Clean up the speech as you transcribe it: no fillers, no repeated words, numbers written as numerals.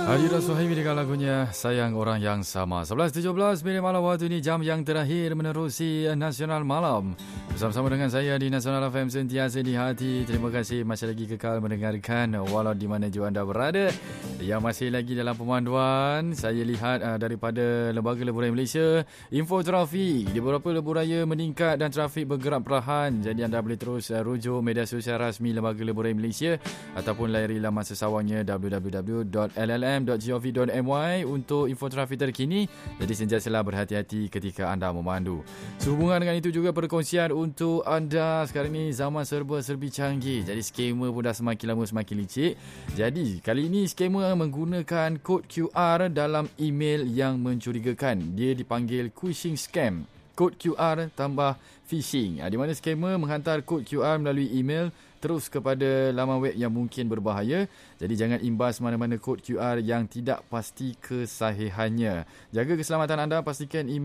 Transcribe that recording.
Adira Suhaimi dengan lagunya Sayang Orang Yang Sama. 11.17 minit malam waktu ini, jam yang terakhir menerusi Nasional Malam. Bersama-sama dengan saya di Nasional FM, sentiasa di hati. Terima kasih masih lagi kekal mendengarkan walau di mana juga anda berada. Yang masih lagi dalam pemanduan, saya lihat daripada Lembaga Lebuh Raya Malaysia, info trafik di beberapa lebuh raya meningkat dan trafik bergerak perlahan. Jadi anda boleh terus rujuk media sosial rasmi Lembaga Lebuh Raya Malaysia ataupun layari laman sesawangnya www.llm.gov.my untuk info trafik terkini. Jadi sentiasalah berhati-hati ketika anda memandu. Sehubungan dengan itu juga perkongsian untuk anda. Sekarang ni zaman serba-serbi canggih, jadi skamer pun dah semakin lama semakin licik. Jadi kali ini skamer menggunakan kod QR dalam email yang mencurigakan. Dia dipanggil phishing scam. Kod QR tambah phishing, di mana skamer menghantar kod QR melalui email terus kepada laman web yang mungkin berbahaya. Jadi jangan imbas mana-mana kod QR yang tidak pasti kesahihannya. Jaga keselamatan anda, pastikan email